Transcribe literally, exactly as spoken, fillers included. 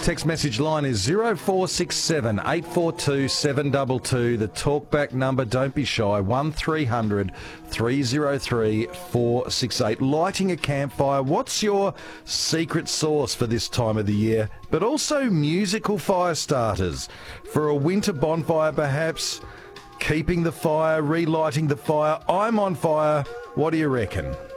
Text message line is zero four six seven, eight four two, seven two two. The talkback number, don't be shy, one three hundred, three oh three, four six eight. Lighting a campfire, what's your secret sauce for this time of the year? But also musical fire starters. For a winter bonfire perhaps, keeping the fire, relighting the fire. I'm on fire. What do you reckon?